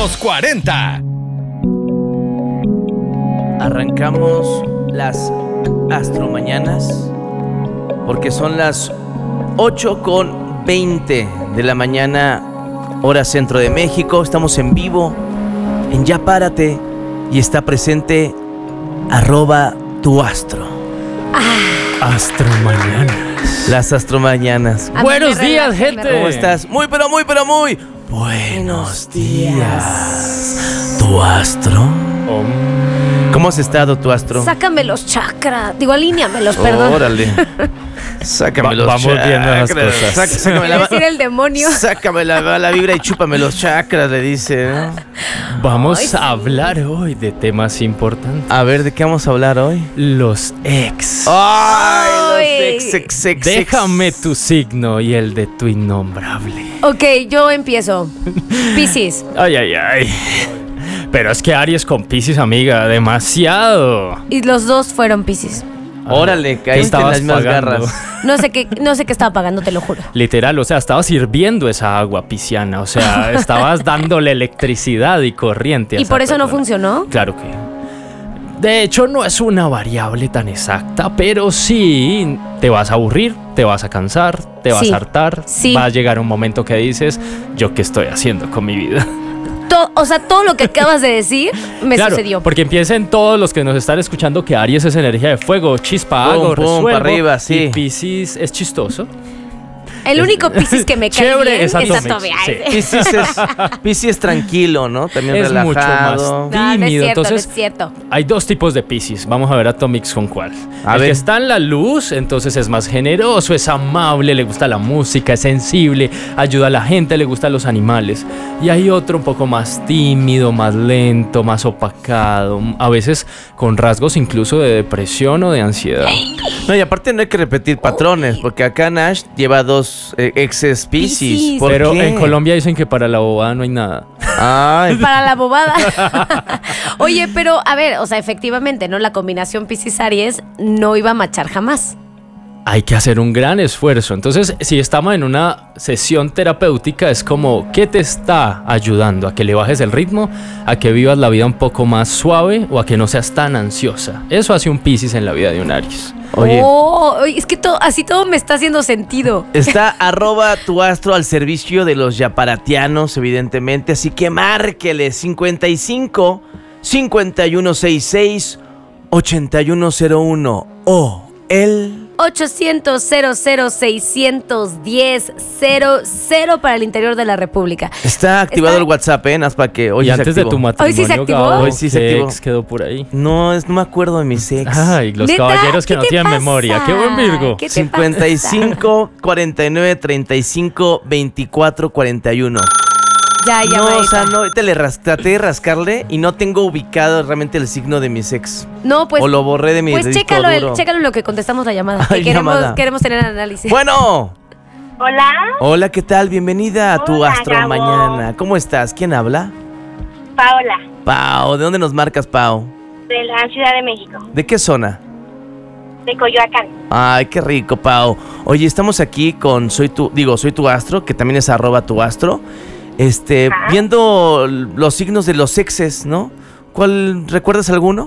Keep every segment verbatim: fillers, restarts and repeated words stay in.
Los cuarenta. Arrancamos las astromañanas porque son las ocho con veinte de la mañana, hora centro de México. Estamos en vivo en Ya Párate y está presente arroba tu astro. Ah. Astromañanas. Las astromañanas. Buenos días, gente. ¿Cómo estás? Muy, pero muy, pero muy buenos días. ¿Tu astro? Oh. ¿Cómo has estado, tu astro? Sácame los chakras. Digo, alíneamelos, perdón. Órale. Sácame Va- los vamos chakras. viendo las cosas. Sac- sácame la, Quiere decir el demonio. sácame la, la vibra y chúpame los chakras, le dice, ¿no? Vamos Ay, sí. a hablar hoy de temas importantes. A ver, ¿de qué vamos a hablar hoy? Los ex. ¡Ay, los Ay. ex, ex, ex, Déjame ex. tu signo y el de tu innombrable. Ok, yo empiezo. Piscis. Ay, ay, ay. Pero es que Aries con Piscis, amiga, demasiado. Y los dos fueron Piscis. Órale, ¿Qué caíste en estabas las mismas pagando? garras. No sé qué, no sé qué estaba pagando, te lo juro. Literal, o sea, estabas hirviendo esa agua pisciana. O sea, estabas dándole electricidad y corriente a ¿Y esa por eso no persona. funcionó? Claro que. De hecho, no es una variable tan exacta, pero sí te vas a aburrir, te vas a cansar, te vas Sí. a hartar. Sí. Va a llegar un momento que dices, ¿yo qué estoy haciendo con mi vida? To- o sea, todo lo que acabas de decir me Claro, sucedió. porque empiecen todos los que nos están escuchando que Aries es energía de fuego, chispa, Pum, hago, pum, resuelvo. pa' arriba, sí. Y Piscis es chistoso. El único Piscis que me cae Chévere, bien es exacto, Atomi. sí. Piscis es, Piscis es tranquilo, ¿no? También Es mucho relajado. más- No, no es Tímido, cierto, entonces- no es cierto. Hay dos tipos de Piscis. Vamos a ver Atomics con cuál. A el ver. que está en la luz, entonces es más generoso, es amable, le gusta la música, es sensible, ayuda a la gente, le gustan los animales. Y hay otro un poco más tímido, más lento, más opacado, a veces con rasgos incluso de depresión o de ansiedad. No, y aparte no hay que repetir patrones, porque acá Nash lleva dos eh, exes Piscis. Piscis. ¿Por Pero qué? en Colombia dicen que para la bobada no hay nada. Ay, Para la bobada. Oye, pero a ver, o sea, efectivamente, ¿no? La combinación Piscis-Aries no iba a machar jamás. Hay que hacer un gran esfuerzo. Entonces, si estamos en una sesión terapéutica, es como, ¿qué te está ayudando? ¿A que le bajes el ritmo? ¿A que vivas la vida un poco más suave? ¿O a que no seas tan ansiosa? Eso hace un Piscis en la vida de un Aries. oye. Oh, oye, es que todo, así todo me está haciendo sentido. Está arroba tu astro al servicio de los yaparatianos, evidentemente. Así que márquele cincuenta y cinco, cincuenta y uno sesenta y seis, ochenta y uno cero uno o el... ochocientos, cero cero, seiscientos diez, cero cero para el interior de la República. Está activado Está- el WhatsApp, ¿eh? Haz para que hoy y se antes de activó. tu matrimonio, ¿Hoy sí se activó? Gabo, Hoy sí se ¿qué activó. ex quedó por ahí? No, es- no me acuerdo de mis ex. Ay, los ¿Neta? caballeros que ¿Qué no te tienen pasa? memoria. ¡Qué buen Virgo! ¿Qué te cincuenta y pasa? cinco, cuarenta y nueve, treinta y cinco, veinticuatro, cuarenta y uno. Ya, ya, No, o Marita. sea, no, ahorita le ras- traté de rascarle y no tengo ubicado realmente el signo de mis ex. No, pues, o lo borré de mi pues disco chécalo, el- duro. chécalo en lo que contestamos la llamada. Ay, que queremos, llamada. queremos tener análisis. Bueno. Hola, Hola, ¿qué tal? Bienvenida a tu Hola, Astro Gabo. Mañana. ¿Cómo estás? ¿Quién habla? Paola, Pau. ¿De dónde nos marcas, Pau? de la Ciudad de México, ¿De qué zona? de Coyoacán. Ay, qué rico, Pau. Oye, estamos aquí con Soy tu, digo, Soy tu Astro, que también es arroba tu astro. Este, Ajá. viendo los signos de los exes, ¿no? ¿Cuál, recuerdas alguno?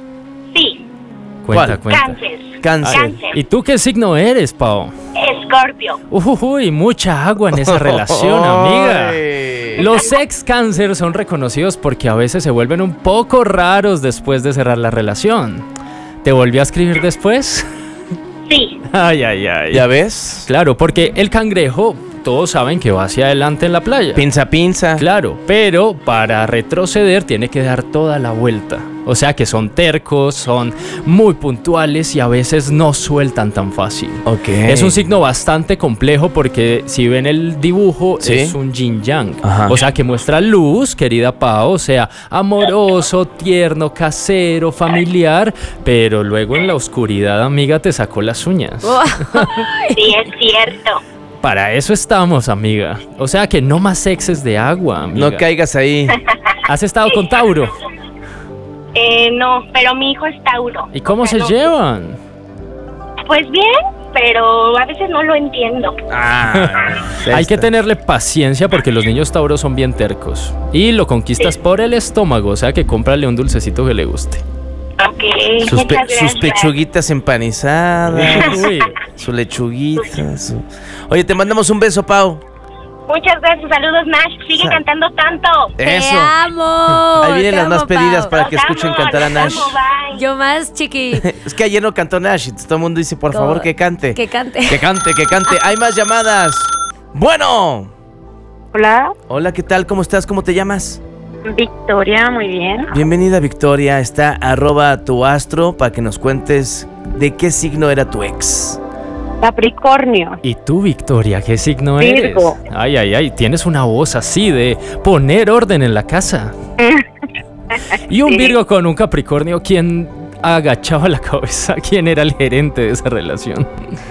Sí, Cuenta, ¿Cuál? cuenta. Cáncer, Cáncer. Cáncer. ¿Y tú qué signo eres, Pau? Escorpio. Uy, mucha agua en esa relación, amiga. Ay. Los ex cáncer son reconocidos porque a veces se vuelven un poco raros después de cerrar la relación. ¿Te volvió a escribir después? Sí, Ay, ay, ay. ¿Ya ves? Claro, porque el cangrejo, todos saben que va hacia adelante en la playa. Pinza, pinza. Claro, pero para retroceder tiene que dar toda la vuelta. O sea que son tercos, son muy puntuales y a veces no sueltan tan fácil. Ok. Es un signo bastante complejo porque si ven el dibujo ¿Sí? es un yin yang. Ajá. O sea que muestra luz, querida Pau, o sea, amoroso, tierno, casero, familiar, pero luego en la oscuridad, amiga, te sacó las uñas. Oh, sí, es cierto. Para eso estamos, amiga. O sea que no más exes de agua, amiga. No caigas ahí. ¿Has estado con Tauro? Eh, no, pero mi hijo es Tauro. ¿Y cómo O sea, se no- llevan? Pues bien, pero a veces no lo entiendo. Ah, Hay que tenerle paciencia porque los niños tauros son bien tercos. Y lo conquistas Sí. por el estómago, o sea que cómprale un dulcecito que le guste. Ok, Sus, pe- muchas gracias. sus pechuguitas empanizadas, Uy. su lechuguita. su- Oye, te mandamos un beso, Pau. Muchas gracias, saludos Nash, sigue Sa- cantando tanto. ¡Te Eso. amo! Ahí vienen Te las amo, más pedidas Pau. para que Los escuchen amo, cantar a los Nash. amo, bye. Yo más, chiqui. Es que ayer no cantó Nash, entonces todo el mundo dice, por Como- favor, que cante. Que cante. Que cante, que cante. Hay más llamadas. Bueno. Hola, Hola, ¿qué tal? ¿Cómo estás? ¿Cómo te llamas? Victoria, muy bien. Bienvenida, Victoria. Está arroba tu astro para que nos cuentes de qué signo era tu ex. Capricornio. ¿Y tú, Victoria, qué signo Virgo. eres? Ay, ay, ay, tienes una voz así de poner orden en la casa. Y un Sí. Virgo con un Capricornio, ¿quién agachaba la cabeza? ¿Quién era el gerente de esa relación?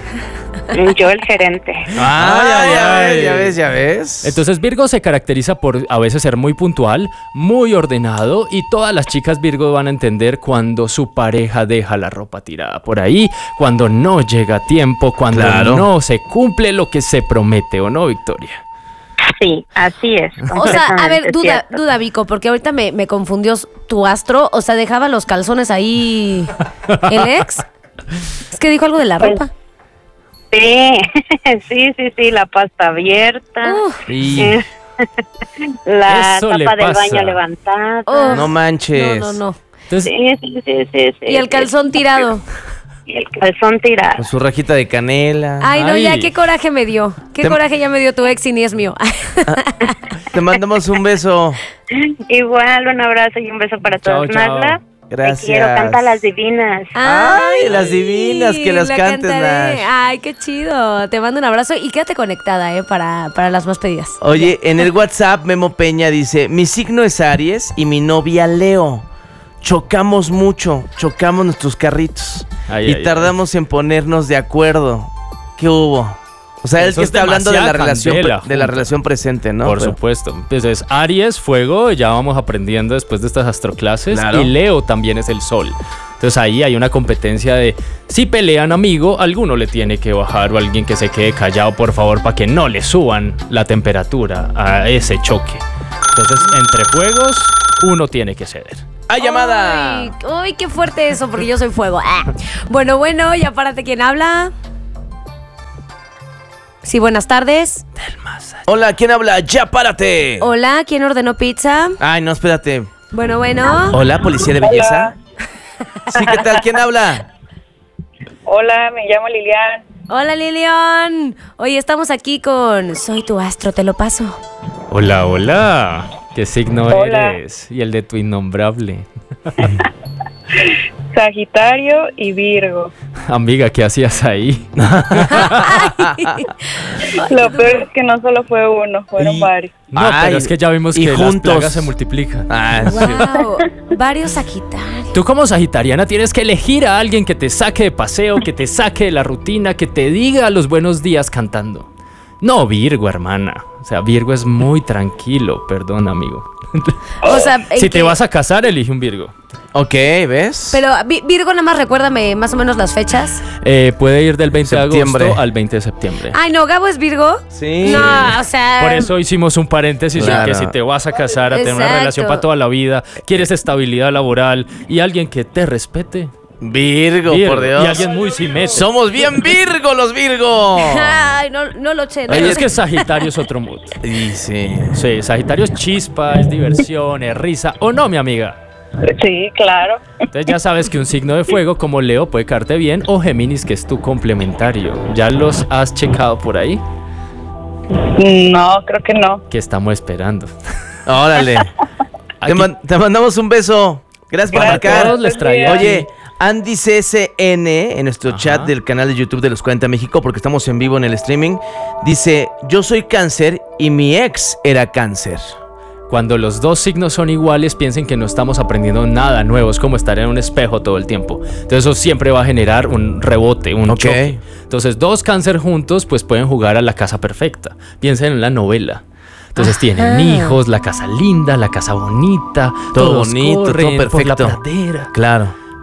Yo el gerente. Ay, ay, ay, ay. ya ves, ya ves. Entonces Virgo se caracteriza por a veces ser muy puntual, muy ordenado y todas las chicas Virgo van a entender cuando su pareja deja la ropa tirada por ahí, cuando no llega a tiempo, cuando Claro. no se cumple lo que se promete, ¿o no, Victoria? Sí, así es. O sea, a ver, completamente duda, cierto. duda, Vico, porque ahorita me, me confundió tu astro. O sea, dejaba los calzones ahí el ex. Es que dijo algo de la Pues, ropa. Sí, sí, sí, sí, la pasta abierta. Uf, Y Eh, La Eso tapa le del pasa. baño levantada. Oh. No manches. no, no, no. entonces, Sí, sí, sí, sí, sí. Y el calzón tirado. Y el calzón tirado. Con su rajita de canela. Ay, no, Ay. ya, qué coraje me dio. Qué Te- coraje ya me dio tu ex y ni es mío. Te mandamos un beso. Igual, un abrazo y un beso para Chao, todos. chao. Magda, Gracias. te quiero, canta las divinas. Ay, las divinas, que las la cantes, cantaré. Nash. Ay, qué chido. Te mando un abrazo y quédate conectada, ¿eh? Para, para las más pedidas. Oye, en el WhatsApp Memo Peña dice, mi signo es Aries y mi novia Leo. Chocamos mucho, chocamos nuestros carritos. Ay, y ay, tardamos en ponernos de acuerdo. ¿Qué hubo? O sea, él Eso que es está hablando de la demasiada relación candela pre- de la juntos. relación presente, ¿no? por Pero- supuesto. Entonces, Aries, fuego, ya vamos aprendiendo después de estas astroclases. Claro. Y Leo también es el sol. Entonces ahí hay una competencia de si pelean amigo, alguno le tiene que bajar o alguien que se quede callado, por favor, para que no le suban la temperatura a ese choque. Entonces, entre fuegos, uno tiene que ceder. ¡Hay llamada! Ay, ay, qué fuerte eso, porque yo soy fuego. Ah. Bueno, bueno, ya párate. ¿Quién habla? Sí, buenas tardes. Hola, ¿quién habla? ¡Ya párate! Hola, ¿quién ordenó pizza? Ay, no, espérate. Bueno, bueno. Hola, policía de belleza. Sí, ¿qué tal? ¿Quién habla? Hola, me llamo Lilian. Hola, Lilian. Hoy estamos aquí con Soy tu astro, te lo paso. Hola, hola. ¿Qué signo Hola. eres? Y el de tu innombrable. Sagitario y Virgo. Amiga, ¿qué hacías ahí? Lo peor es que no solo fue uno, fueron Y- varios. No, Ay, pero es que ya vimos y que juntos. las plagas se multiplican. Ah, sí. Wow, varios Sagitarios. Tú como sagitariana tienes que elegir a alguien que te saque de paseo, que te saque de la rutina, que te diga los buenos días cantando. No, Virgo, hermana. O sea, Virgo es muy tranquilo, perdón, amigo. O sea, ¿en Si te qué? vas a casar, elige un Virgo. Ok, ¿ves? Pero Vi- Virgo, nada más recuérdame más o menos las fechas. Eh, puede ir del veinte de Septiembre. agosto al veinte de septiembre. Ay, no, Gabo es Virgo. Sí. No, o sea. Por eso hicimos un paréntesis en Claro. que si te vas a casar, a tener una Exacto. relación para toda la vida, quieres estabilidad laboral y alguien que te respete. Virgo, Virgo, por Dios. Y alguien muy simétrico. Somos bien Virgo los Virgo. Ay, no, no lo sé. No Oye, lo es sé. que Sagitario es otro mood. Y sí. Sí, Sagitario es chispa, es diversión, es risa. ¿O no, mi amiga? Sí, claro. Entonces ya sabes que un signo de fuego como Leo puede caerte bien o Géminis, que es tu complementario. ¿Ya los has checado por ahí? No, creo que no. ¿Qué estamos esperando? Órale. Te, Aquí man- te mandamos un beso. Gracias por Gracias. marcar. todos les traía. Oye, Andy C S N en nuestro Ajá. chat del canal de YouTube de Los cuarenta México, porque estamos en vivo en el streaming, dice, yo soy cáncer y mi ex era cáncer. Cuando los dos signos son iguales, piensen que no estamos aprendiendo nada nuevo. Es como estar en un espejo todo el tiempo. Entonces eso siempre va a generar un rebote, un Ok. choque. Entonces dos cáncer juntos pues pueden jugar a la casa perfecta. Piensen en la novela. Entonces tienen hijos, la casa linda, la casa bonita, Todo todos bonito, todo corren por la perfecto. pradera. Claro.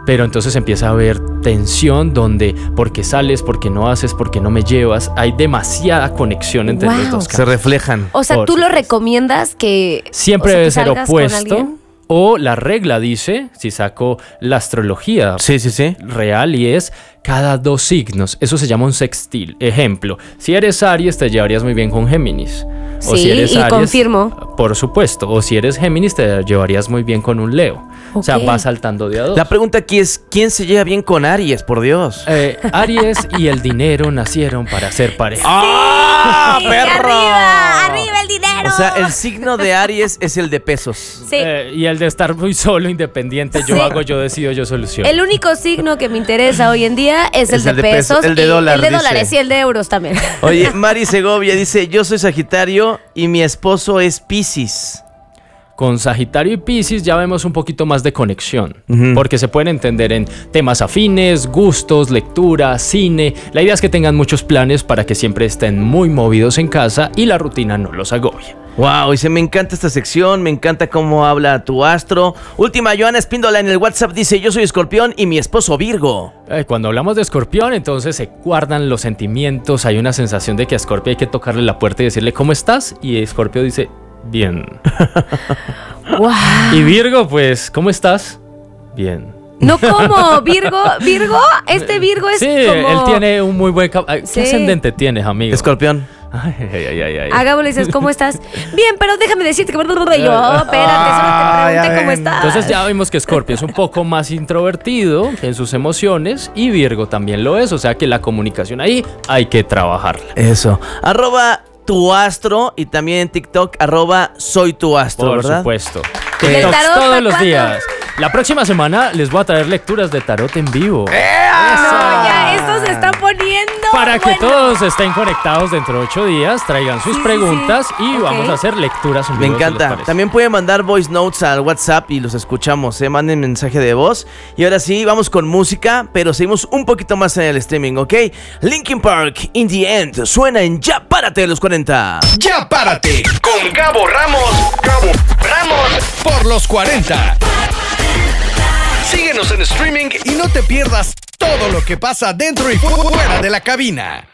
pero entonces empieza a haber tensión donde porque sales, porque no haces, porque no me llevas, hay demasiada conexión entre Wow. los dos Se casos. reflejan. O sea, Por ¿tú lo supuesto. recomiendas que Siempre o sea, debe que ser salgas con opuesto, alguien? o la regla dice, si saco la astrología Sí, sí, sí. real, y es cada dos signos. Eso se llama un sextil. Ejemplo, si eres Aries te llevarías muy bien con Géminis. O Sí, si eres y Aries, confirmo. Por supuesto. O si eres Géminis te llevarías muy bien con un Leo. O sea, Ok. va saltando de a dos. La pregunta aquí es, ¿quién se lleva bien con Aries, por Dios? Eh, Aries y el dinero nacieron para ser pareja. ¡Ah, Sí, perro! ¡Arriba! ¡Arriba el dinero! O sea, el signo de Aries es el de pesos. Sí. Eh, y el de estar muy solo, independiente, yo Sí. hago, yo decido, yo soluciono. El único signo que me interesa hoy en día es, Es el de el de peso, pesos. el de y- dólar, El de dice. dólares y el de euros también. Oye, Mari Segovia dice, yo soy Sagitario y mi esposo es Piscis. Con Sagitario y Piscis ya vemos un poquito más de conexión, Ujú. porque se pueden entender en temas afines, gustos, lectura, cine. La idea es que tengan muchos planes para que siempre estén muy movidos en casa y la rutina no los agobie. Wow, dice, me encanta esta sección, me encanta cómo habla tu astro. Última, Joana Espíndola en el WhatsApp dice, yo soy Escorpión y mi esposo Virgo. Eh, Cuando hablamos de Escorpión, entonces se guardan los sentimientos, hay una sensación de que a Escorpio hay que tocarle la puerta y decirle ¿cómo estás? Y Escorpio dice, bien. Wow. Y Virgo, pues, ¿cómo estás? Bien. No como Virgo, Virgo, este Virgo es Sí, como... él tiene un muy buen... cap- ¿Qué Sí. ascendente tienes, amigo? Escorpión. Ay, ay, ay, ay, ay. A Gabo le dices, ¿cómo estás? Bien, pero déjame decirte que... Y yo, espérate, Ah, solo te ya pregunté cómo ven. estás. Entonces ya vimos que Scorpio es un poco más introvertido en sus emociones y Virgo también lo es, o sea que la comunicación ahí hay que trabajarla. Eso. Arroba tu astro y también en TikTok, arroba soy tu astro, Por ¿verdad? supuesto. ¿Y del TikToks tarot, todos para los cuándo? días. La próxima semana les voy a traer lecturas de tarot en vivo. No, ya, esto se está poniendo... Para que bueno. todos estén conectados dentro de ocho días, traigan sus Sí, sí, preguntas sí. y Ok. vamos a hacer lecturas en Me vivo. ¿qué les encanta. parece? También pueden mandar voice notes al WhatsApp y los escuchamos, ¿eh? Manden mensaje de voz. Y ahora sí, vamos con música, pero seguimos un poquito más en el streaming, ¿ok? Linkin Park, In The End, suena en Ya Párate de los cuarenta. Ya párate con Gabo Ramos. Gabo Ramos por los cuarenta. Síguenos en streaming y no te pierdas todo lo que pasa dentro y fuera de la cabina.